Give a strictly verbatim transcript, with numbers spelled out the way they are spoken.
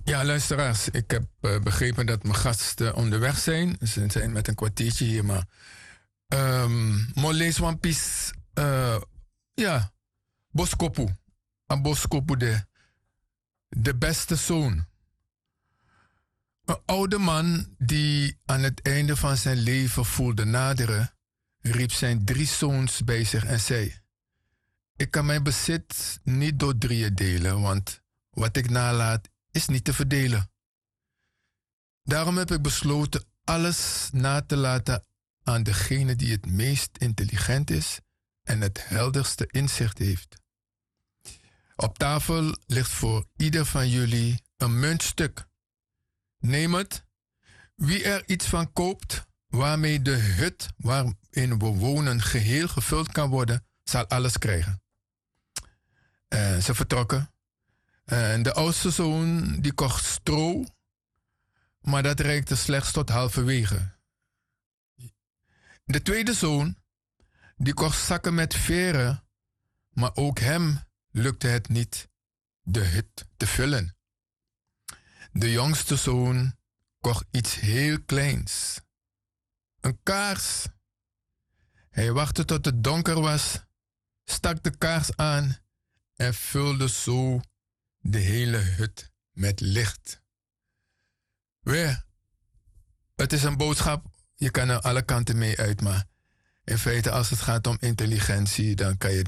Ja, luisteraars, ik heb uh, begrepen dat mijn gasten onderweg zijn. Ze zijn met een kwartiertje hier, maar... Um, Molees One Piece, uh, ja, Boskopu. Een Boskopu, de, de beste zoon. Een oude man die aan het einde van zijn leven voelde naderen, riep zijn drie zoons bij zich en zei: ik kan mijn bezit niet door drieën delen, want wat ik nalaat is niet te verdelen. Daarom heb ik besloten alles na te laten aan degene die het meest intelligent is en het helderste inzicht heeft. Op tafel ligt voor ieder van jullie een muntstuk. Neem het. Wie er iets van koopt, waarmee de hut waarin we wonen geheel gevuld kan worden, zal alles krijgen. Uh, ze vertrokken. En de oudste zoon die kocht stro, maar dat reikte slechts tot halverwege. De tweede zoon die kocht zakken met veren, maar ook hem lukte het niet de hut te vullen. De jongste zoon kocht iets heel kleins. Een kaars. Hij wachtte tot het donker was, stak de kaars aan en vulde zo de hele hut met licht. Weer, het is een boodschap, je kan er alle kanten mee uit, maar in feite als het gaat om intelligentie, dan kan je